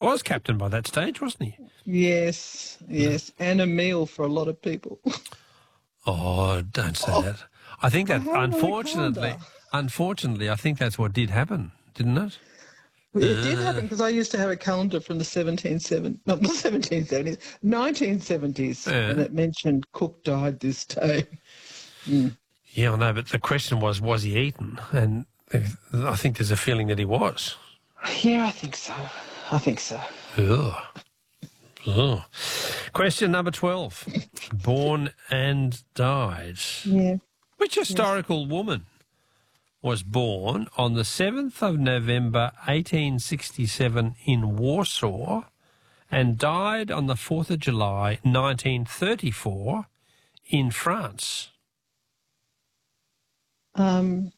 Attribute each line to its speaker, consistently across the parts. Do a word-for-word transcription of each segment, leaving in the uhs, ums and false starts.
Speaker 1: was captain by that stage, wasn't he?
Speaker 2: Yes, yes, and a meal for a lot of people.
Speaker 1: Oh, don't say oh, that. I think that,
Speaker 2: I
Speaker 1: unfortunately, unfortunately, I think that's what did happen, didn't it?
Speaker 2: It uh. did happen because I used to have a calendar from the seventeen seventies, not the seventeen seventies, nineteen seventies, uh. and it mentioned Cook died this day. Mm.
Speaker 1: Yeah, I know, but the question was, was he eaten? And I think there's a feeling that he was.
Speaker 2: Yeah, I think so. I think so.
Speaker 1: Ugh. Ugh. Question number twelve. Born and died.
Speaker 2: Yeah.
Speaker 1: Which historical yes. woman was born on the seventh of November eighteen sixty-seven in Warsaw and died on the fourth of July nineteen thirty-four in France?
Speaker 2: Um,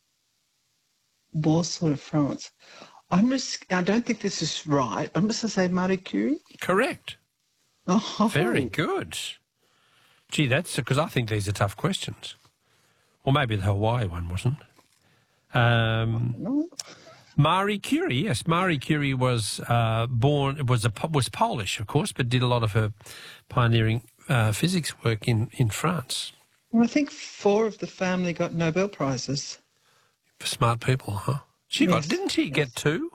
Speaker 2: Warsaw, France. I'm just, I don't think this is right. I'm just going to say Marie Curie.
Speaker 1: Correct.
Speaker 2: Oh.
Speaker 1: Very good. Gee, that's because I think these are tough questions. Or maybe the Hawaii one wasn't. Um,
Speaker 2: no.
Speaker 1: Marie Curie, yes. Marie Curie was uh, born, was a, was Polish, of course, but did a lot of her pioneering uh, physics work in, in France.
Speaker 2: Well, I think four of the family got Nobel Prizes.
Speaker 1: For smart people, huh? She
Speaker 2: yes.
Speaker 1: got, didn't she get
Speaker 2: yes.
Speaker 1: two?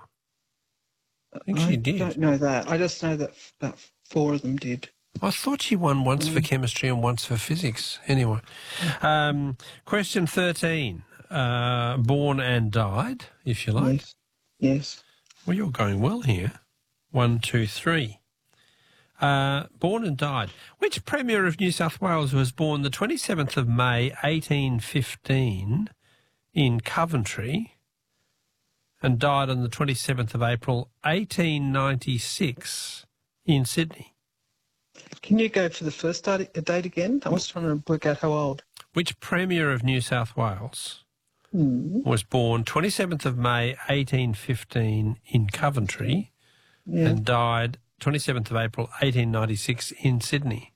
Speaker 1: I think
Speaker 2: I
Speaker 1: she did.
Speaker 2: I don't know that. I just know that about four of them did.
Speaker 1: I thought she won once mm. for chemistry and once for physics. Anyway. Um, question thirteen. Uh, born and died, if you like.
Speaker 2: Yes. Yes.
Speaker 1: Well, you're going well here. One, two, three. Uh, born and died. Which Premier of New South Wales was born the twenty-seventh of May, eighteen fifteen in Coventry and died on the twenty-seventh of April, eighteen ninety-six in Sydney?
Speaker 2: Can you go for the first date again? I was trying to work out how old.
Speaker 1: Which Premier of New South Wales
Speaker 2: mm.
Speaker 1: was born twenty-seventh of May, eighteen fifteen in Coventry yeah. and died twenty-seventh of April, eighteen ninety-six in Sydney?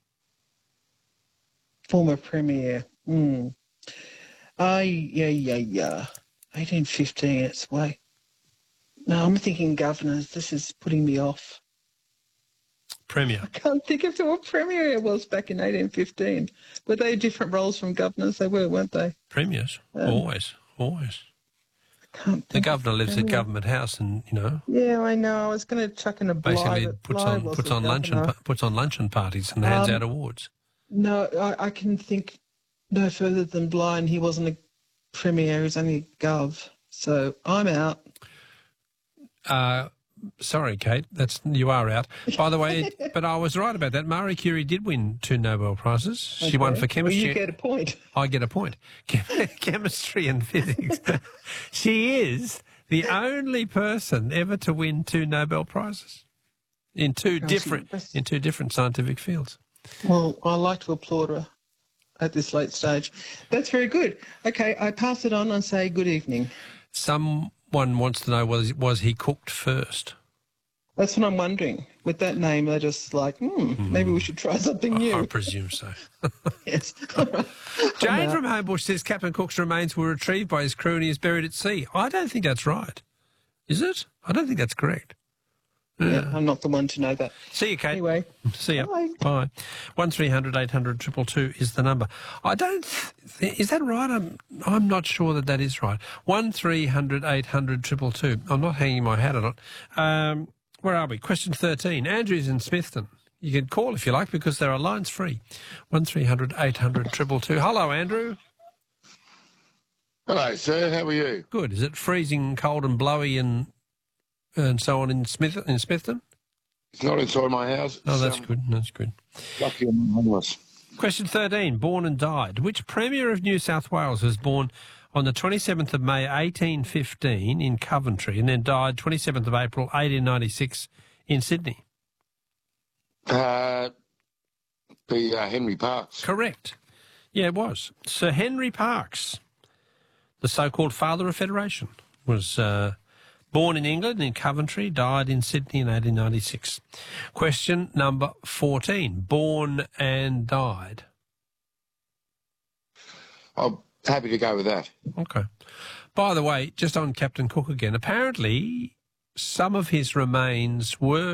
Speaker 2: Former Premier. Hmm. Ah, yeah, yeah, yeah. eighteen fifteen, it's way. No, I'm thinking governors. This is putting me off.
Speaker 1: Premier.
Speaker 2: I can't think of what Premier it was back in eighteen fifteen. Were they different roles from governors? They were, weren't they?
Speaker 1: Premiers. Um, always. Always.
Speaker 2: I can't
Speaker 1: the governor lives at Government House and, you know.
Speaker 2: Yeah, I know. I was going to chuck in a Bligh.
Speaker 1: Basically puts on, puts, on luncheon, puts on luncheon parties and hands um, out awards.
Speaker 2: No, I, I can think no further than Bligh, and he wasn't a Premier. He was only a Gov. So I'm out.
Speaker 1: Uh... Sorry, Kate, that's you are out. By the way, but I was right about that. Marie Curie did win two Nobel Prizes. She
Speaker 2: okay.
Speaker 1: won for chemistry.
Speaker 2: Well, you get a point.
Speaker 1: I get a point. Chemistry and physics. She is the only person ever to win two Nobel Prizes in two different in two different scientific fields.
Speaker 2: Well, I like to applaud her at this late stage. That's very good. Okay, I pass it on and say good evening.
Speaker 1: Some. One wants to know, was was he cooked first?
Speaker 2: That's what I'm wondering. With that name, they're just like, hmm, mm. maybe we should try something new.
Speaker 1: I, I presume so.
Speaker 2: Yes.
Speaker 1: Jane from Homebush says Captain Cook's remains were retrieved by his crew and he is buried at sea. I don't think that's right. Is it? I don't think that's correct.
Speaker 2: Yeah, yeah, I'm not the one to know that.
Speaker 1: See you, Kate.
Speaker 2: Anyway.
Speaker 1: See you.
Speaker 2: Bye.
Speaker 1: Bye. one three hundred eight hundred two two two is the number. I don't... Th is that right? I'm, I'm not sure that that is right. one three hundred eight hundred two two two. I'm not hanging my hat on it. Um, where are we? Question thirteen. Andrew's in Smithton. You can call if you like because there are lines free. one three hundred eight hundred two two two. Hello, Andrew.
Speaker 3: Hello, sir. How are you?
Speaker 1: Good. Is it freezing, cold and blowy and... and so on in Smith in Smithton?
Speaker 3: It's not inside my house.
Speaker 1: Oh, that's
Speaker 3: um,
Speaker 1: good. That's good.
Speaker 3: Lucky I'm homeless.
Speaker 1: Question thirteen. Born and died. Which Premier of New South Wales was born on the twenty-seventh of May, eighteen fifteen in Coventry and then died twenty-seventh of April, eighteen ninety-six in Sydney?
Speaker 3: Uh, the uh, Henry Parkes.
Speaker 1: Correct. Yeah, it was. Sir Henry Parkes, the so-called father of Federation, was... Uh, born in England, in Coventry, died in Sydney in eighteen ninety-six. Question number fourteen. Born and died.
Speaker 3: I'm happy to go with that.
Speaker 1: Okay. By the way, just on Captain Cook again, apparently some of his remains were